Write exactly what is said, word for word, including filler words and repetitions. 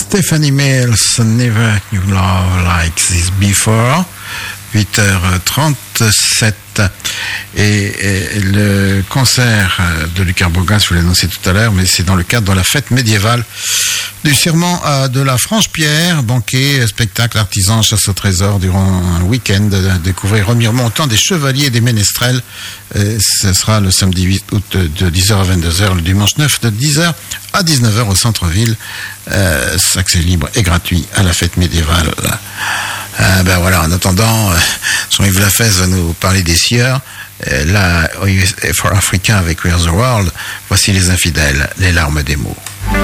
Stephanie Mills, Never Knew Love Like This Before, huit heures trente-sept. Et, et le concert de Lucas Bourgoin, je vous l'ai annoncé tout à l'heure, mais c'est dans le cadre de la fête médiévale du serment de la Franche-Pierre, banquet, spectacle, artisans, chasse au trésor durant un week-end, découvrir remirement au temps des chevaliers et des ménestrels. Et ce sera le samedi huit août de dix heures à vingt-deux heures, le dimanche neuf de dix heures à dix-neuf heures au centre-ville. Euh, accès libre et gratuit à la fête médiévale. Euh, ben voilà, en attendant, euh, Jean-Yves Lafesse va nous parler des sieurs. Euh, là, for Africa avec Where's the World, voici les infidèles, les larmes des mots.